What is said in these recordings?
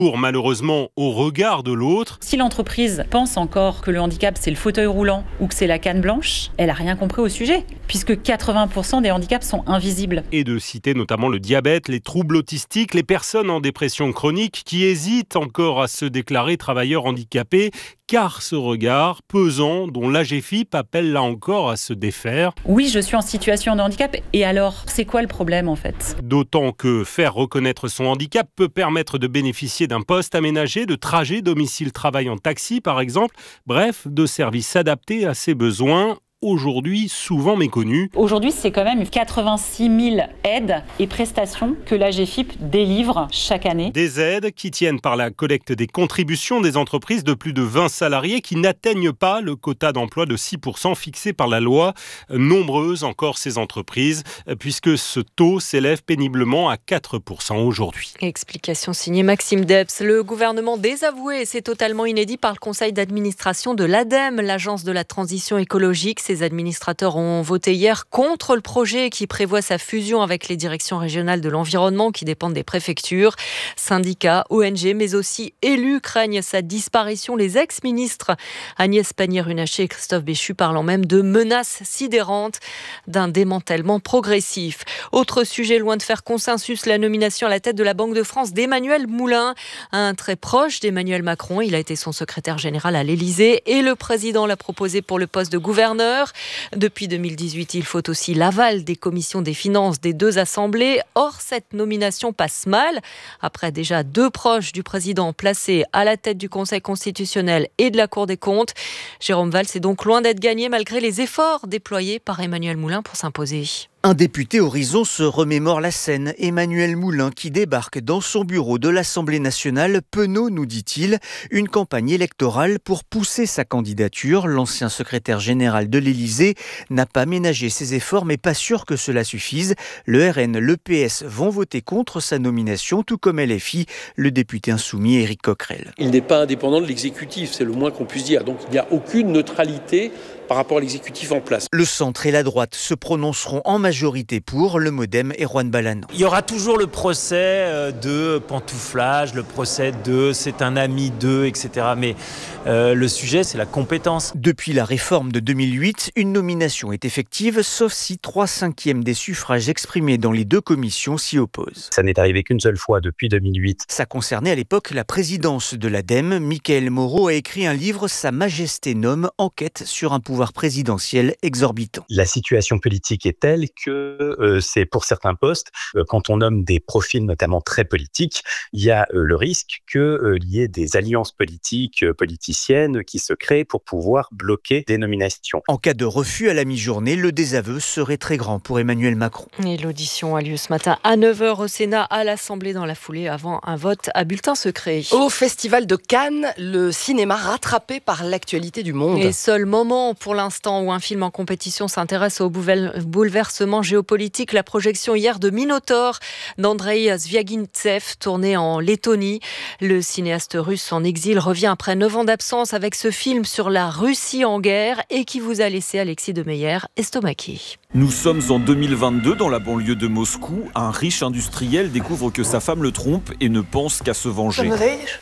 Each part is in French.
malheureusement au regard de l'autre. Si l'entreprise pense encore que le handicap c'est le fauteuil roulant ou que c'est la canne blanche, elle n'a rien compris au sujet, puisque 80% des handicaps sont invisibles. Et de citer notamment le diabète, les troubles autistiques, les personnes en dépression chronique qui hésitent encore à se déclarer travailleurs handicapés, car ce regard pesant dont l'AGEFIP appelle là encore à se défaire. Oui, je suis en situation de handicap, et alors, c'est quoi le problème en fait ? D'autant que faire reconnaître son handicap peut permettre de bénéficier d'un poste aménagé, de trajet domicile-travail en taxi par exemple, bref, de services adaptés à ses besoins. Aujourd'hui souvent méconnus. Aujourd'hui, c'est quand même 86 000 aides et prestations que l'AGEFIP délivre chaque année. Des aides qui tiennent par la collecte des contributions des entreprises de plus de 20 salariés qui n'atteignent pas le quota d'emploi de 6% fixé par la loi. Nombreuses encore ces entreprises, puisque ce taux s'élève péniblement à 4% aujourd'hui. Explication signée Maxime Debs. Le gouvernement désavoué, c'est totalement inédit par le conseil d'administration de l'ADEME, l'agence de la transition écologique. Ces administrateurs ont voté hier contre le projet qui prévoit sa fusion avec les directions régionales de l'environnement qui dépendent des préfectures. Syndicats, ONG, mais aussi élus craignent sa disparition. Les ex-ministres Agnès Pannier-Runacher et Christophe Béchu parlant même de menaces sidérantes d'un démantèlement progressif. Autre sujet loin de faire consensus, la nomination à la tête de la Banque de France d'Emmanuel Moulin, un très proche d'Emmanuel Macron. Il a été son secrétaire général à l'Élysée et le président l'a proposé pour le poste de gouverneur. Depuis 2018, il faut aussi l'aval des commissions des finances des deux assemblées. Or, cette nomination passe mal. Après déjà 2 proches du président placés à la tête du Conseil constitutionnel et de la Cour des comptes, Jérôme Valls est donc loin d'être gagné malgré les efforts déployés par Emmanuel Moulin pour s'imposer. Un député Horizon se remémore la scène. Emmanuel Moulin qui débarque dans son bureau de l'Assemblée nationale, penaud, nous dit-il, une campagne électorale pour pousser sa candidature. L'ancien secrétaire général de l'Élysée n'a pas ménagé ses efforts, mais pas sûr que cela suffise. Le RN, le PS vont voter contre sa nomination, tout comme LFI, le député insoumis Éric Coquerel. Il n'est pas indépendant de l'exécutif, c'est le moins qu'on puisse dire. Donc il n'y a aucune neutralité par rapport à l'exécutif en place. Le centre et la droite se prononceront en majorité pour, le Modem et Juan Balano. Il y aura toujours le procès de pantouflage, le procès de c'est un ami d'eux, etc. Mais le sujet, c'est la compétence. Depuis la réforme de 2008, une nomination est effective, sauf si 3/5 des suffrages exprimés dans les 2 commissions s'y opposent. Ça n'est arrivé qu'une seule fois depuis 2008. Ça concernait à l'époque la présidence de l'ADEME. Michael Moreau a écrit un livre, Sa Majesté nomme, enquête sur un pouvoir présidentiel exorbitant. La situation politique est telle que c'est pour certains postes, quand on nomme des profils notamment très politiques, il y a le risque qu'il y ait des alliances politiciennes qui se créent pour pouvoir bloquer des nominations. En cas de refus à la mi-journée, le désaveu serait très grand pour Emmanuel Macron. Et l'audition a lieu ce matin à 9h au Sénat, à l'Assemblée dans la foulée, avant un vote à bulletin secret. Au Festival de Cannes, le cinéma rattrapé par l'actualité du monde. Et seul moment pour l'instant où un film en compétition s'intéresse au bouleversement géopolitique, la projection hier de Minotaure d'Andrei Zvyagintsev, tourné en Lettonie. Le cinéaste russe en exil revient après 9 ans d'absence avec ce film sur la Russie en guerre et qui vous a laissé, Alexis de Meyer, estomaqué. Nous sommes en 2022 dans la banlieue de Moscou. Un riche industriel découvre que sa femme le trompe et ne pense qu'à se venger.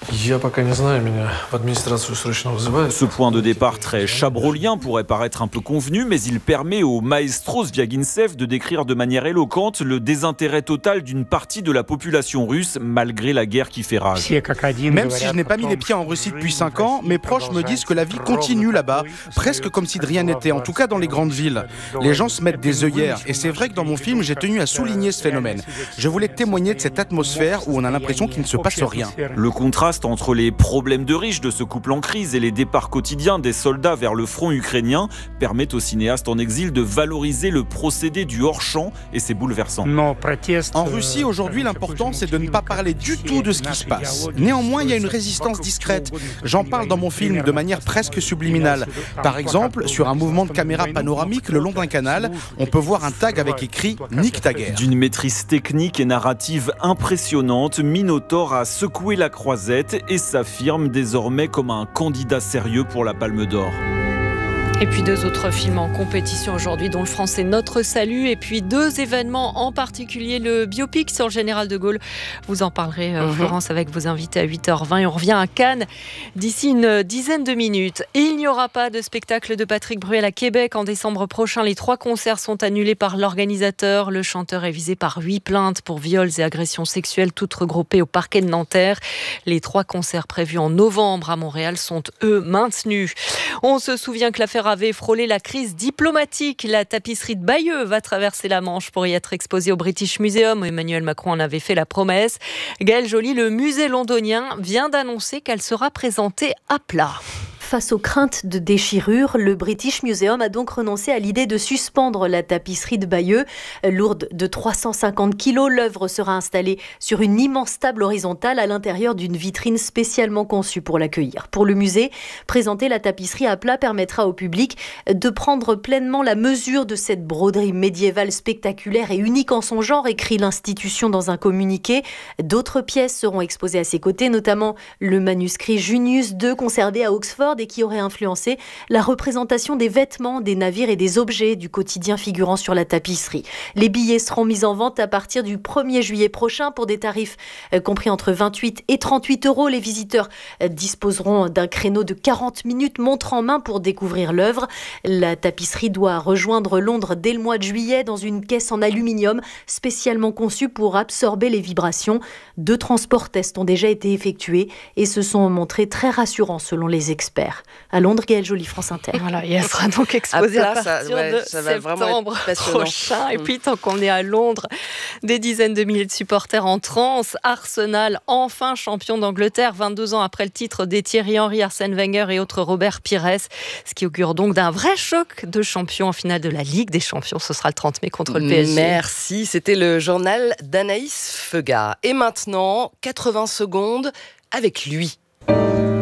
Ce point de départ très chabrolien pourrait paraître un peu convenu, mais il permet au maestro Zvyagintsev de décrire de manière éloquente le désintérêt total d'une partie de la population russe malgré la guerre qui fait rage. Même si je n'ai pas mis les pieds en Russie depuis 5 ans, mes proches me disent que la vie continue là-bas, presque comme si de rien n'était, en tout cas dans les grandes villes. Les gens se mettent des œillères, et c'est vrai que dans mon film, j'ai tenu à souligner ce phénomène. Je voulais témoigner de cette atmosphère où on a l'impression qu'il ne se passe rien. Le contraste entre les problèmes de riches de ce couple en crise et les départs quotidiens des soldats vers le front ukrainien permet au cinéaste en exil de valoriser le procédé du hors-champ, et c'est bouleversant. En Russie, aujourd'hui, l'important, c'est de ne pas parler du tout de ce qui se passe. Néanmoins, il y a une résistance discrète. J'en parle dans mon film de manière presque subliminale. Par exemple, sur un mouvement de caméra panoramique le long d'un canal, on peut voir un tag avec écrit « Nique ta guerre ». D'une maîtrise technique et narrative impressionnante, Minotaure a secoué la croisette et s'affirme désormais comme un candidat sérieux pour la Palme d'Or. Et puis 2 autres films en compétition aujourd'hui, dont le français Notre Salut, et puis 2 événements en particulier, le biopic sur le général de Gaulle. Vous en parlerez, Florence, avec vos invités à 8h20. Et on revient à Cannes d'ici une dizaine de minutes. Et il n'y aura pas de spectacle de Patrick Bruel à Québec en décembre prochain. Les 3 concerts sont annulés par l'organisateur. Le chanteur est visé par 8 plaintes pour viols et agressions sexuelles, toutes regroupées au parquet de Nanterre. Les 3 concerts prévus en novembre à Montréal sont, eux, maintenus. On se souvient que l'affaire avait frôlé la crise diplomatique. La tapisserie de Bayeux va traverser la Manche pour y être exposée au British Museum. Emmanuel Macron en avait fait la promesse. Gaëlle Joly, le musée londonien, vient d'annoncer qu'elle sera présentée à plat. Face aux craintes de déchirure, le British Museum a donc renoncé à l'idée de suspendre la tapisserie de Bayeux. Lourde de 350 kilos, l'œuvre sera installée sur une immense table horizontale à l'intérieur d'une vitrine spécialement conçue pour l'accueillir. Pour le musée, présenter la tapisserie à plat permettra au public de prendre pleinement la mesure de cette broderie médiévale spectaculaire et unique en son genre, écrit l'institution dans un communiqué. D'autres pièces seront exposées à ses côtés, notamment le manuscrit Junius II conservé à Oxford et qui aurait influencé la représentation des vêtements, des navires et des objets du quotidien figurant sur la tapisserie. Les billets seront mis en vente à partir du 1er juillet prochain pour des tarifs compris entre 28 et 38 €. Les visiteurs disposeront d'un créneau de 40 minutes montre en main pour découvrir l'œuvre. La tapisserie doit rejoindre Londres dès le mois de juillet dans une caisse en aluminium spécialement conçue pour absorber les vibrations. 2 transports tests ont déjà été effectués et se sont montrés très rassurants selon les experts. À Londres, Gaëlle Joly, France Inter. Voilà, et elle sera donc exposée à partir de septembre prochain. Et puis, tant qu'on est à Londres, des dizaines de milliers de supporters en transe. Arsenal, enfin champion d'Angleterre, 22 ans après le titre des Thierry Henry, Arsène Wenger et autres Robert Pires. Ce qui augure donc d'un vrai choc de champions en finale de la Ligue des Champions. Ce sera le 30 mai contre le PSG. Merci, c'était le journal d'Anaïs Feugat. Et maintenant, 80 secondes avec lui.